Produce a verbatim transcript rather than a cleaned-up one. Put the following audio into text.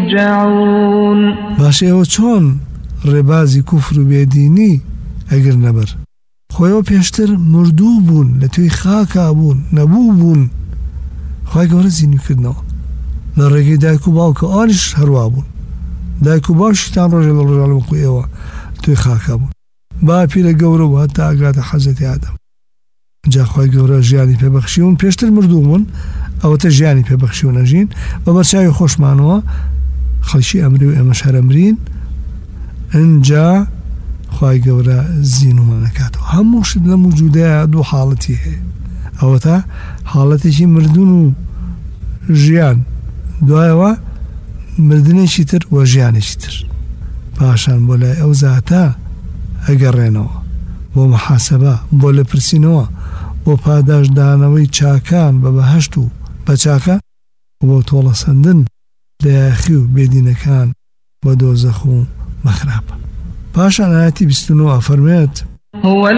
يرجعون باشه او چون ربازی کفر و بیدینی اگر نبر خوی او پیشتر مردو بون لتوی خاکا بون نبو بون خوی گوره زینی کردنو لرگی دایکو باوکو آنش هروا بون دایکو باوشتان رجل الرجال بقوی او توی خاکا بون با پیل گوره و حتی اگرات حضرت آدم جا خوی گوره جیانی پی بخشیون پیشتر مردو بون او تا جیانی پی بخشیون اجین و برچای خوشمانوا خلشی امری و امشهر امرین انجا خواهی گوره زینو منکاتو هموش لموجوده دو حالتی هی او تا حالتی که مردون و جیان دوایوا مردنشی تر و جیانشی تر پاشان بولای او ذاتا اگر رینو بو محاسبه بو لپرسینو بو پاداش دانوی چاکان ببهشتو بچاکا بو طول سندن لیاخیو بیدینکان و دوزخو مخراب پاشان آیاتی بیست و نه فرمید